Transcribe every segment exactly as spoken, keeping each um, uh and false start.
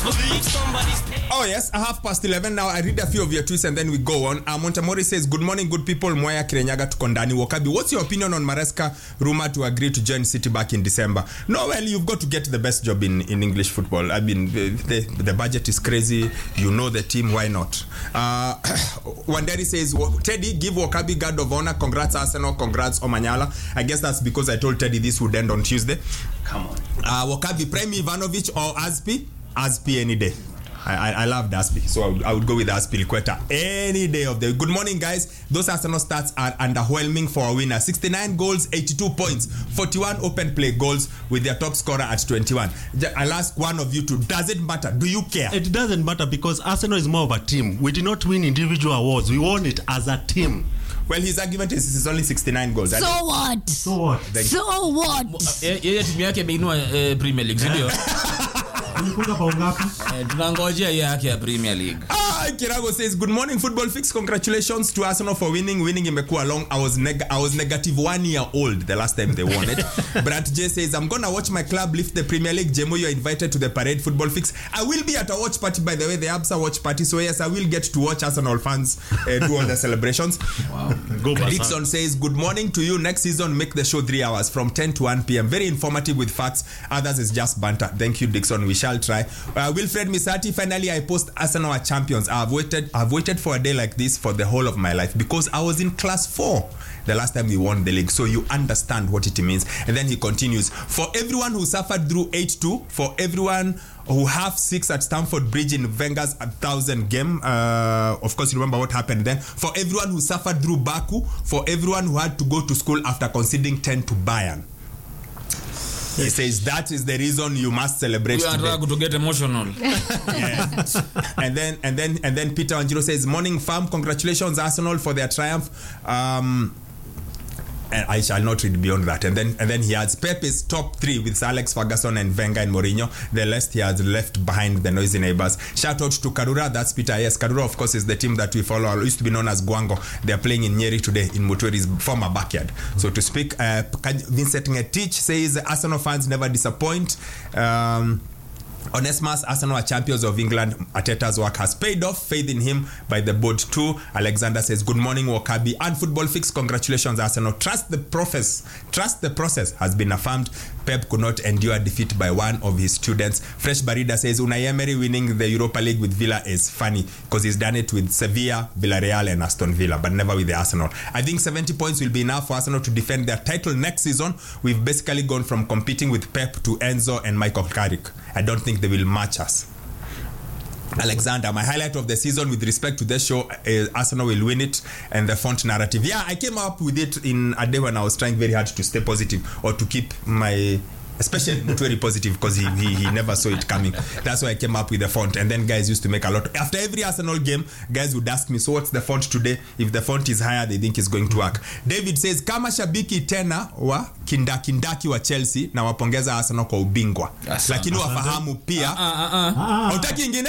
Oh yes, a half past eleven now. I read a few of your tweets and then we go on. Uh, Montemori says, good morning, good people. Mwaya Kirenyaga to Kondani Wakabi. What's your opinion on Maresca rumor to agree to join City back in December? No, well, you've got to get the best job in, in English football. I mean, the, the budget is crazy. You know the team, why not? Uh, Wanderi says, Teddy, give Wakabi guard of honor. Congrats Arsenal, congrats Omanyala. I guess that's because I told Teddy this would end on Tuesday. Come on. Uh, Wakabi, Premi Ivanovic or Aspi? Aspi any day. I, I, I love Aspi, so I would, I would go with Aspi Liqueta any day of the week. Good morning, guys. Those Arsenal stats are underwhelming for a winner. sixty-nine goals, eighty-two points, forty-one open play goals with their top scorer at twenty-one. I'll ask one of you two, does it matter? Do you care? It doesn't matter because Arsenal is more of a team. We did not win individual awards. We won it as a team. Well, his argument is it's only sixty-nine goals. So what? So what? So what? Yeye timu yake imeinua Premier League, ndio? Ulifunga bao ngapi? Tunangojea yake ya Premier League. Ah, Kirago says, good morning, Football Fix. Congratulations to Arsenal for winning. Winning imekuwa long. I was neg- I was negative one year old the last time they won it. Brant J says, I'm gonna watch my club lift the Premier League. Jemo, you're invited to the parade. Football Fix. I will be at a watch party, by the way, the Absa watch party. So yes, I will get to watch Arsenal fans uh, do all the celebrations. Wow. Go Dixon says, good morning to you. Next season, make the show three hours from ten to one p.m. Very informative with facts. Others is just banter. Thank you, Dixon. We shall try. Uh, Wilfred Misati, finally I post Arsenal are champions. I've waited I've waited for a day like this for the whole of my life because I was in class four the last time we won the league, so you understand what it means. And then he continues, for everyone who suffered through eight two, for everyone who have six at Stamford Bridge in Wenger's thousand game, uh, of course you remember what happened then, for everyone who suffered through Baku, for everyone who had to go to school after conceding ten to Bayern. He says that is the reason you must celebrate We are today. going to get emotional. Yeah. and then and then and then Peter Wanjiro says, morning fam, congratulations Arsenal for their triumph. Um and I shall not read beyond that. And then and then he adds, Pep is top three with Alex Ferguson and Wenger and Mourinho. The rest he has left behind the noisy neighbors. Shout out to Karura. That's Peter. Yes, Karura of course is the team that we follow. It used to be known as Gwango. They are playing in Nyeri today in Mutweri's former backyard. So to speak, uh, Vincent Ngetich says Arsenal fans never disappoint. Um Onesmus, Arsenal are champions of England. Arteta's work has paid off. Faith in him by the board too. Alexander says, good morning Wakabi and Football Fix. Congratulations Arsenal. Trust the process. Trust the process has been affirmed. Pep could not endure defeat by one of his students. Fresh Barida says, Unai Emery winning the Europa League with Villa is funny because he's done it with Sevilla, Villarreal and Aston Villa, but never with the Arsenal. I think seventy points will be enough for Arsenal to defend their title next season. We've basically gone from competing with Pep to Enzo and Michael Carrick. I don't think they will match us. Alexander, my highlight of the season with respect to this show is Arsenal will win it and the font narrative. Yeah, I came up with it in a day when I was trying very hard to stay positive or to keep my, especially not very positive because he, he he never saw it coming. That's why I came up with the font. And then guys used to make a lot. After every Arsenal game, guys would ask me, so what's the font today? If the font is higher, they think it's going to work. David says, kama shabiki tena wa kindakindaki wa Chelsea na wapongeza Arsenal kwa ubingwa. Lakini wafahamu pia hautaki ingine?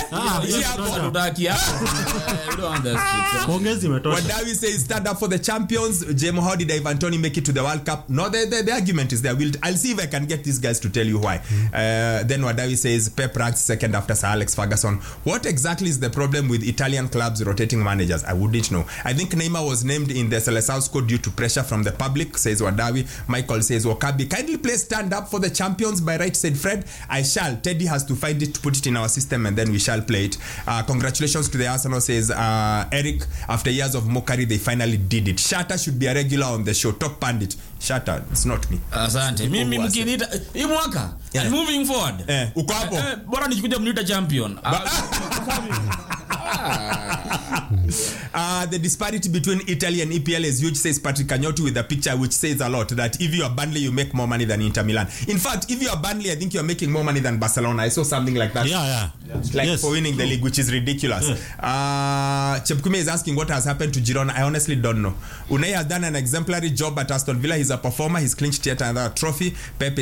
Pongezi imetosha. Wadawi says, stand up for the champions. Jemo, how did Ivan Toney make it to the World Cup? No, the, the, the argument is there. We'll, I'll see if I can get these guys to tell you why. Mm-hmm. Uh, then Wadawi says, Pep ranks second after Sir Alex Ferguson. What exactly is the problem with Italian clubs rotating managers? I wouldn't know. I think Neymar was named in the Seleção squad due to pressure from the public, says Wadawi. Michael says, Wakabi, kindly play stand up for the champions by right, said Fred. I shall. Teddy has to find it to put it in our system and then we shall play it. Uh, congratulations to the Arsenal, says uh, Eric. After years of mockery, they finally did it. Shatta should be a regular on the show. Top pandit. Shatta, it's not me. Asante. Mimi mkinita hii mwaka. And moving forward. Eh, uko hapo. Eh, bora nikikuja mniita champion. Uh, the disparity between Italy and E P L is huge, says Patrick Cagnotti with a picture which says a lot, that if you are Burnley, you make more money than Inter Milan. In fact, if you are Burnley, I think you are making more money than Barcelona. I saw something like that. Yeah, yeah. yeah. Like yes. for winning the league, which is ridiculous. Yes. Uh, Chepkume is asking what has happened to Girona. I honestly don't know. Unai has done an exemplary job at Aston Villa. He's a performer. He's clinched yet another trophy. Pepe